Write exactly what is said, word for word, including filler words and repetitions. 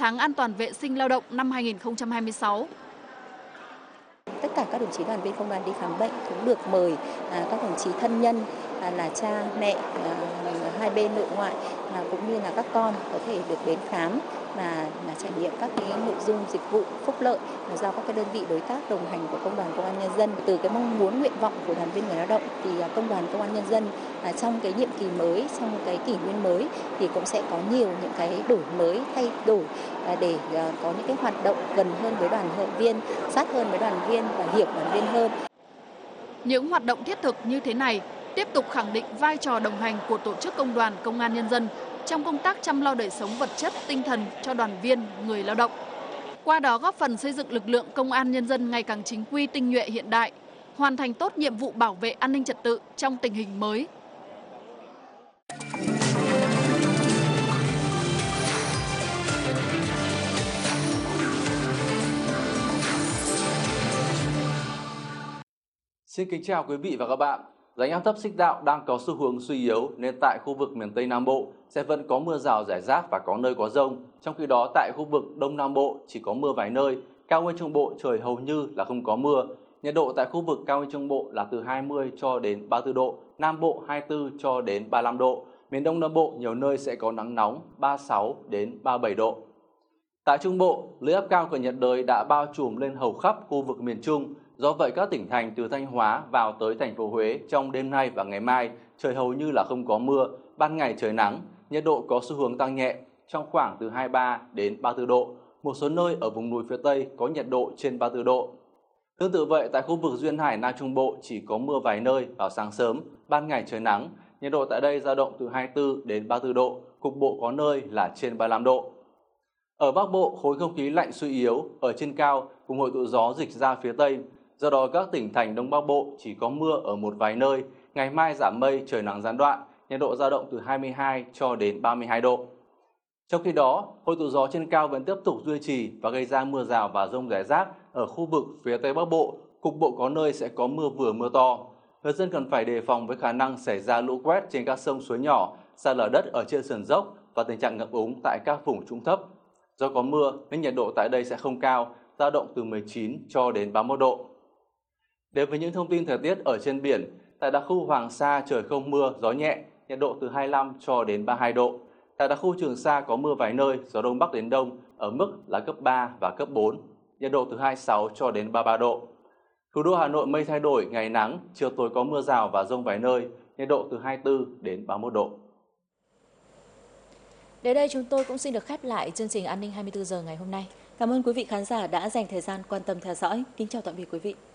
tháng an toàn vệ sinh lao động năm hai nghìn không trăm hai mươi sáu. Tất cả các đồng chí đoàn viên công đoàn đi khám bệnh cũng được mời à, các đồng chí thân nhân à, là cha mẹ à, hai bên nội ngoại là cũng như là các con có thể được đến khám và là trải nghiệm các cái nội dung dịch vụ phúc lợi do các cái đơn vị đối tác đồng hành của Công đoàn Công an Nhân dân. Từ cái mong muốn nguyện vọng của đoàn viên người lao động thì à, Công đoàn Công an Nhân dân à, trong cái nhiệm kỳ mới, trong cái kỷ nguyên mới thì cũng sẽ có nhiều những cái đổi mới, thay đổi à, để à, có những cái hoạt động gần hơn với đoàn hội viên, sát hơn với đoàn viên và hiểu đoàn viên hơn. Những hoạt động thiết thực như thế này tiếp tục khẳng định vai trò đồng hành của Tổ chức Công đoàn Công an Nhân dân trong công tác chăm lo đời sống vật chất, tinh thần cho đoàn viên, người lao động. Qua đó góp phần xây dựng lực lượng Công an Nhân dân ngày càng chính quy, tinh nhuệ, hiện đại, hoàn thành tốt nhiệm vụ bảo vệ an ninh trật tự trong tình hình mới. Xin kính chào quý vị và các bạn. Rãnh áp thấp xích đạo đang có xu hướng suy yếu nên tại khu vực miền Tây Nam Bộ sẽ vẫn có mưa rào rải rác và có nơi có dông. Trong khi đó tại khu vực Đông Nam Bộ chỉ có mưa vài nơi, cao hơn Trung Bộ trời hầu như là không có mưa. Nhiệt độ tại khu vực cao hơn Trung Bộ là từ hai mươi cho đến ba mươi tư độ, Nam Bộ hai mươi tư cho đến ba mươi lăm độ. Miền Đông Nam Bộ nhiều nơi sẽ có nắng nóng ba mươi sáu đến ba mươi bảy độ. Tại Trung Bộ, lưỡi áp cao của nhiệt đới đã bao trùm lên hầu khắp khu vực miền Trung. Do vậy các tỉnh thành từ Thanh Hóa vào tới thành phố Huế trong đêm nay và ngày mai trời hầu như là không có mưa, ban ngày trời nắng, nhiệt độ có xu hướng tăng nhẹ trong khoảng từ hai mươi ba đến ba mươi tư độ. Một số nơi ở vùng núi phía Tây có nhiệt độ trên ba mươi tư độ. Tương tự vậy tại khu vực duyên hải Nam Trung Bộ chỉ có mưa vài nơi vào sáng sớm, ban ngày trời nắng, nhiệt độ tại đây dao động từ hai mươi tư đến ba mươi tư độ, cục bộ có nơi là trên ba mươi lăm độ. Ở Bắc Bộ, khối không khí lạnh suy yếu, ở trên cao, vùng hội tụ gió dịch ra phía Tây. Do đó các tỉnh thành Đông Bắc Bộ chỉ có mưa ở một vài nơi, ngày mai giảm mây, trời nắng gián đoạn, nhiệt độ dao động từ hai mươi hai cho đến ba mươi hai độ. Trong khi đó, hội tụ gió trên cao vẫn tiếp tục duy trì và gây ra mưa rào và dông rải rác ở khu vực phía Tây Bắc Bộ, cục bộ có nơi sẽ có mưa vừa mưa to. Người dân cần phải đề phòng với khả năng xảy ra lũ quét trên các sông suối nhỏ, sạt lở đất ở trên sườn dốc và tình trạng ngập úng tại các vùng trũng thấp. Do có mưa nên nhiệt độ tại đây sẽ không cao, dao động từ mười chín cho đến ba mươi mốt độ. Đến với những thông tin thời tiết ở trên biển, tại đặc khu Hoàng Sa trời không mưa, gió nhẹ, nhiệt độ từ hai mươi lăm cho đến ba mươi hai độ. Tại đặc khu Trường Sa có mưa vài nơi, gió đông bắc đến đông ở mức là cấp ba và cấp bốn, nhiệt độ từ hai mươi sáu cho đến ba mươi ba độ. Thủ đô Hà Nội mây thay đổi, ngày nắng, chiều tối có mưa rào và dông vài nơi, nhiệt độ từ hai mươi tư đến ba mươi mốt độ. Đến đây chúng tôi cũng xin được khép lại chương trình An ninh hai mươi tư giờ ngày hôm nay. Cảm ơn quý vị khán giả đã dành thời gian quan tâm theo dõi. Kính chào tạm biệt quý vị.